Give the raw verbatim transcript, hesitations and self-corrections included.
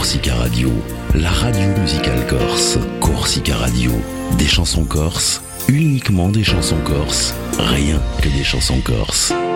Corsica Radio, la radio musicale corse. Corsica Radio, des chansons corses, uniquement des chansons corses, rien que des chansons corses.